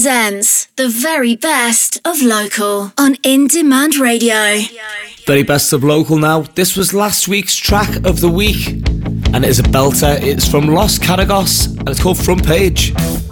presents the very best of local on In Demand Radio. Very best of local now. This was last week's track of the week, and it is a belter. It's from Los Caragos, and it's called Front Page.